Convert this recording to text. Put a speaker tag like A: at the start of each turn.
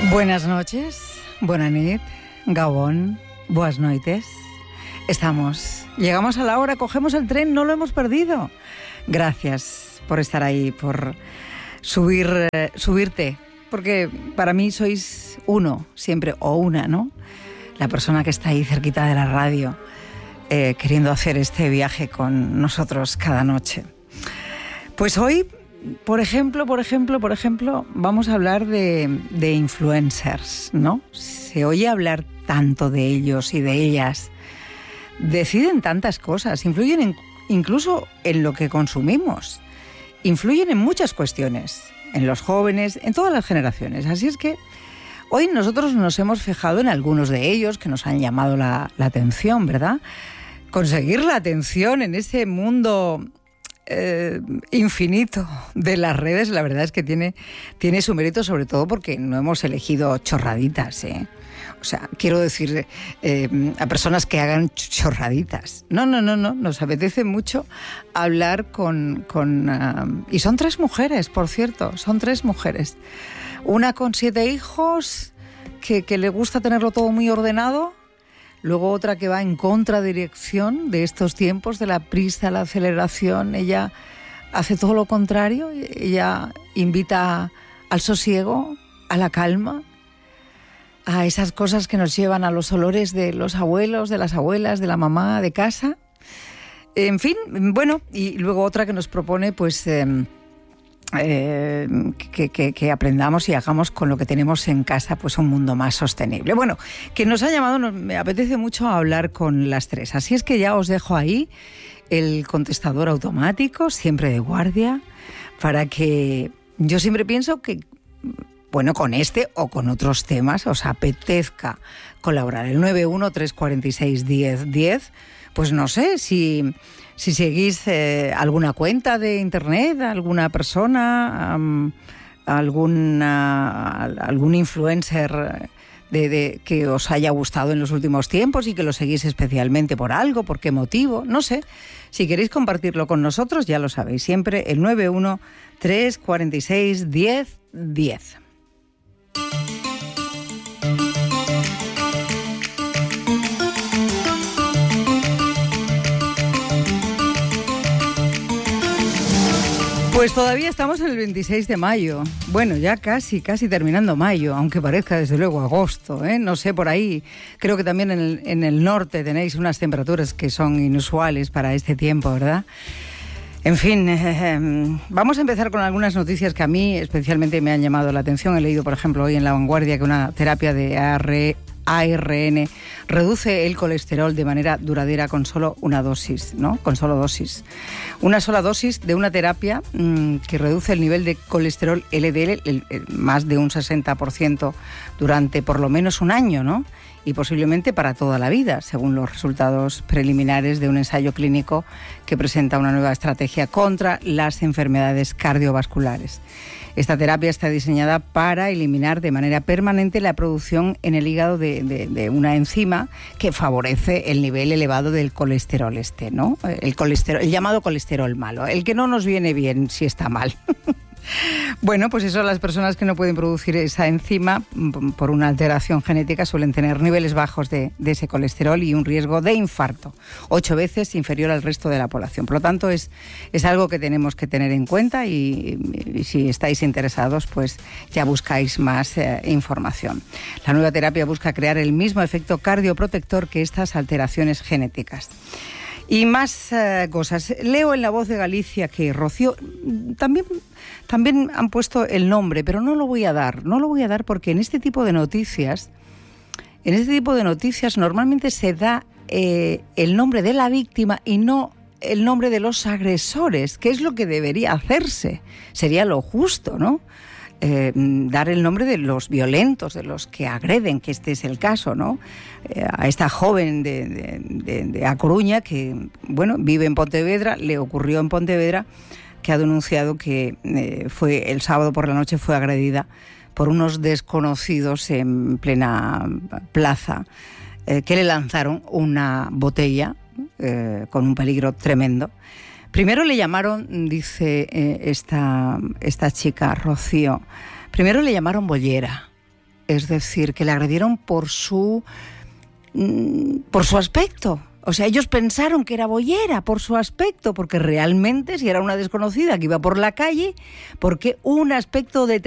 A: Buenas noches, buena nit, Gabón, buenas noites. Llegamos a la hora, cogemos el tren, no lo hemos perdido. Gracias por estar ahí, por subirte, porque para mí sois uno, siempre, o una, ¿no? La persona que está ahí cerquita de la radio, queriendo hacer este viaje con nosotros cada noche. Pues hoy, por ejemplo, vamos a hablar de influencers, ¿no? Se oye hablar tanto de ellos y de ellas. Deciden tantas cosas, influyen incluso en lo que consumimos. Influyen en muchas cuestiones, en los jóvenes, en todas las generaciones. Así es que hoy nosotros nos hemos fijado en algunos de ellos que nos han llamado la atención, ¿verdad? Conseguir la atención en ese mundo infinito de las redes, la verdad es que tiene su mérito, sobre todo porque no hemos elegido chorraditas, ¿eh? O sea, quiero decir, a personas que hagan chorraditas. No, nos apetece mucho hablar y son 3 mujeres, por cierto, son 3 mujeres. Una con 7 hijos, que le gusta tenerlo todo muy ordenado. Luego otra que va en contradirección de estos tiempos, de la prisa, la aceleración. Ella hace todo lo contrario. Ella invita al sosiego, a la calma, a esas cosas que nos llevan a los olores de los abuelos, de las abuelas, de la mamá, de casa. En fin, bueno, y luego otra que nos propone, pues, que aprendamos y hagamos con lo que tenemos en casa, pues, un mundo más sostenible. Bueno, que nos ha llamado, me apetece mucho hablar con las 3. Así es que ya os dejo ahí el contestador automático, siempre de guardia, para que yo siempre pienso que, bueno, con este o con otros temas os apetezca colaborar. El 913461010, pues no sé, si seguís alguna cuenta de internet, alguna persona, algún influencer que os haya gustado en los últimos tiempos y que lo seguís especialmente por algo, por qué motivo, no sé. Si queréis compartirlo con nosotros, ya lo sabéis, siempre el 913461010. Pues todavía estamos en el 26 de mayo. Bueno, ya casi terminando mayo, aunque parezca desde luego agosto, ¿eh? No sé, por ahí. Creo que también en el norte tenéis unas temperaturas que son inusuales para este tiempo, ¿verdad? En fin, vamos a empezar con algunas noticias que a mí especialmente me han llamado la atención. He leído, por ejemplo, hoy en La Vanguardia que una terapia de ARN reduce el colesterol de manera duradera con solo una dosis, ¿no? Con solo dosis. Una sola dosis de una terapia que reduce el nivel de colesterol LDL más de un 60% durante por lo menos un año, ¿no? Y posiblemente para toda la vida, según los resultados preliminares de un ensayo clínico que presenta una nueva estrategia contra las enfermedades cardiovasculares. Esta terapia está diseñada para eliminar de manera permanente la producción en el hígado de una enzima que favorece el nivel elevado del colesterol ¿no? El llamado colesterol malo, el que no nos viene bien si está mal. Bueno, pues eso, las personas que no pueden producir esa enzima por una alteración genética suelen tener niveles bajos de ese colesterol y un riesgo de infarto, 8 veces inferior al resto de la población. Por lo tanto, es algo que tenemos que tener en cuenta y si estáis interesados, pues ya buscáis más información. La nueva terapia busca crear el mismo efecto cardioprotector que estas alteraciones genéticas. Y más cosas. Leo en La Voz de Galicia que Rocío también han puesto el nombre, pero no lo voy a dar porque en este tipo de noticias normalmente se da el nombre de la víctima y no el nombre de los agresores, que es lo que debería hacerse. Sería lo justo, ¿no? Dar el nombre de los violentos, de los que agreden, que este es el caso, ¿no? A esta joven de A Coruña que, bueno, vive en Pontevedra, le ocurrió en Pontevedra, que ha denunciado que el sábado por la noche fue agredida por unos desconocidos en plena plaza, que le lanzaron una botella con un peligro tremendo. Primero le llamaron, dice esta chica, Rocío, primero le llamaron bollera. Es decir, que le agredieron por su aspecto. O sea, ellos pensaron que era boyera por su aspecto, porque realmente si era una desconocida que iba por la calle, porque un aspecto